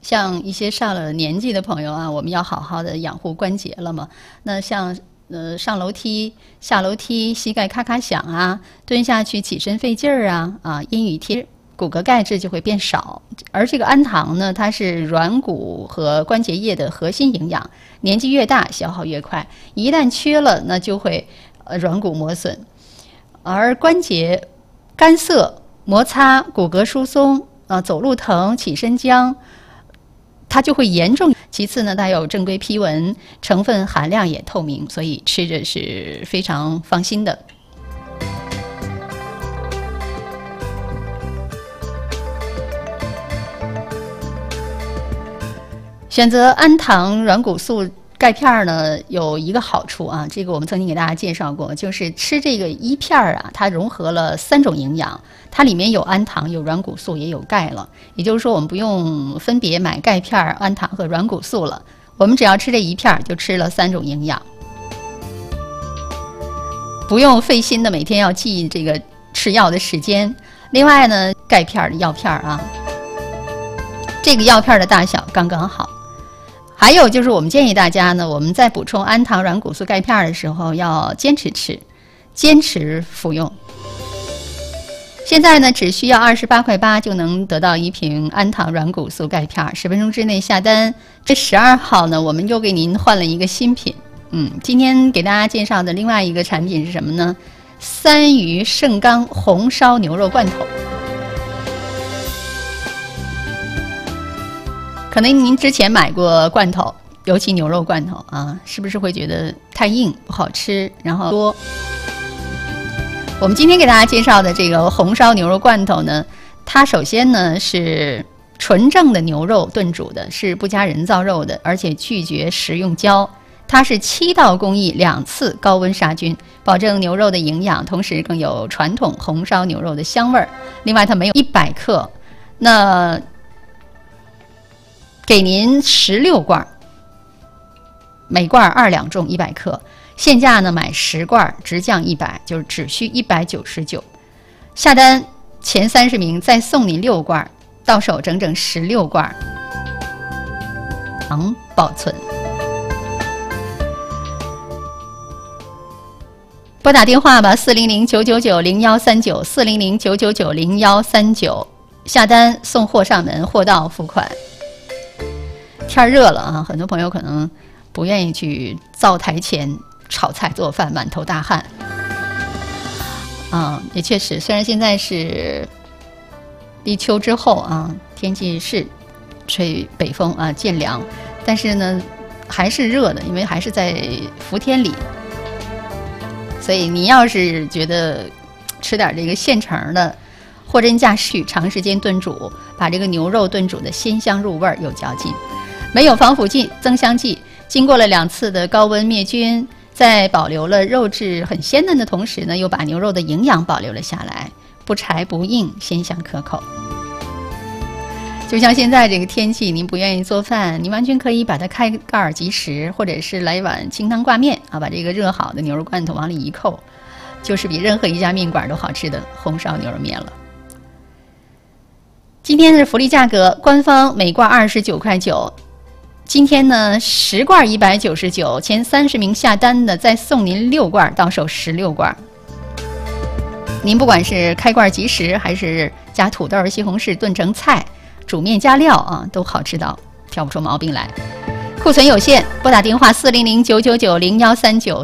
像一些上了年纪的朋友啊，我们要好好的养护关节了嘛。那像上楼梯、下楼梯，膝盖咔咔响啊，蹲下去起身费劲儿啊，阴雨贴，骨骼钙质就会变少。而这个氨糖呢，它是软骨和关节液的核心营养，年纪越大消耗越快，一旦缺了，那就会软骨磨损，而关节干涩、摩擦、骨骼疏松走路疼、起身僵。它就会严重。其次呢，它有正规批文，成分含量也透明，所以吃着是非常放心的。选择氨糖软骨素钙片呢，有一个好处啊，这个我们曾经给大家介绍过，就是吃这个一片啊，它融合了3种营养，它里面有氨糖、有软骨素，也有钙了。也就是说，我们不用分别买钙片、氨糖和软骨素了，我们只要吃这一片，就吃了3种营养，不用费心的每天要记这个吃药的时间。另外呢，钙片的药片啊，这个药片的大小刚刚好。还有就是我们建议大家呢，我们在补充氨糖、软骨素、钙片的时候要坚持吃，坚持服用。现在呢，只需要28.8块就能得到1瓶氨糖软骨素钙片，10分钟之内下单。这12号呢，我们又给您换了一个新品。今天给大家介绍的另外一个产品是什么呢？3余盛冈红烧牛肉罐头。可能您之前买过罐头，尤其牛肉罐头啊，是不是会觉得太硬不好吃，然后多？我们今天给大家介绍的这个红烧牛肉罐头呢，它首先呢是纯正的牛肉炖煮的，是不加人造肉的，而且拒绝食用胶。它是7道工艺2次高温杀菌，保证牛肉的营养，同时更有传统红烧牛肉的香味儿。另外，它没有100克，那给您16罐，每罐2两重100克，现价呢买10罐直降100，就是只需199。下单前30名再送你6罐，到手整整16罐，保存。拨打电话吧，400-999-0139 400-999-0139，下单送货上门，货到付款。天热了啊，很多朋友可能不愿意去灶台前炒菜做饭，满头大汗。也确实，虽然现在是立秋之后啊，天气是吹北风啊，渐凉，但是呢还是热的，因为还是在伏天里。所以你要是觉得吃点这个现成的，货真价实，长时间炖煮，把这个牛肉炖煮的鲜香入味，有嚼劲。没有防腐剂、增香剂，经过了2次的高温灭菌，在保留了肉质很鲜嫩的同时呢，又把牛肉的营养保留了下来，不柴不硬，鲜香可口。就像现在这个天气，您不愿意做饭，您完全可以把它开盖即食，或者是来一碗清汤挂面啊，把这个热好的牛肉罐头往里一扣，就是比任何一家面馆都好吃的红烧牛肉面了。今天的福利价格，官方每罐29.9块，今天呢10罐199，前30名下单的再送您6罐，到手16罐。您不管是开罐即食，还是加土豆、西红柿炖成菜，煮面加料啊，都好吃到挑不出毛病来。库存有限，拨打电话400-999-0139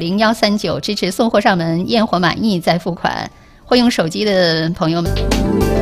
400-999-0139，支持送货上门，验货满意再付款。会用手机的朋友们